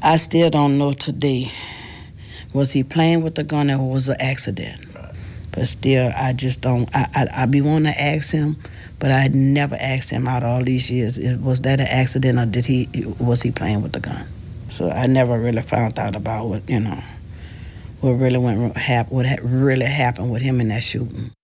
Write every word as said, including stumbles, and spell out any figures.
I still don't know today. Was he playing with the gun or was it an accident? But still, I just don't. I I, I be wanting to ask him, but I never asked him out all these years. Was that an accident or did he was he playing with the gun? So I never really found out about what you know what really went hap- what had really happened with him in that shooting.